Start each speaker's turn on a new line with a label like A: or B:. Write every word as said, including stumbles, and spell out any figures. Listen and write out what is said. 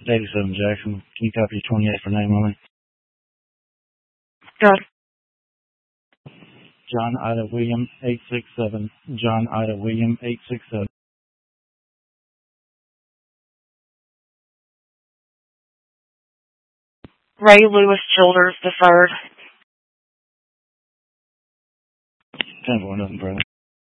A: eighty-seven Jackson. Can you copy twenty-eight for name only?
B: Good.
A: John Ida William, eight six seven. John Ida William, eight six seven.
B: Ray Lewis Childers the third.
A: ten one, nothing, brother.